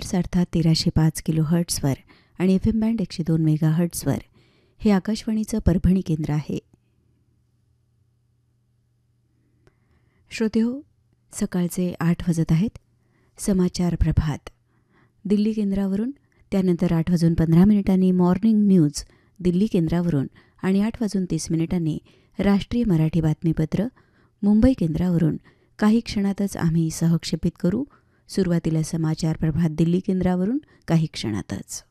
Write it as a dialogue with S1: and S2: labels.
S1: Hertz अर्थात 1305 kilo हर्ट्सवर आणि FM band 102 mega हर्ट्सवर हे आकाशवाणीचं परभणी केंद्र आहे. श्रोतेहो, सकाळचे 8 वाजत आहेत. समाचार प्रभात दिल्ली केंद्रावरून, त्यानंतर 8:15 मॉर्निंग न्यूज दिल्ली केंद्रावरून आणि 8:30 राष्ट्रीय मराठी बातमीपत्र मुंबई केंद्रावरून काही क्षणातच आम्ही सहक्षेपित करू. सुरुवातीला समाचार प्रभात दिल्ली केंद्रावरून काही क्षणातच.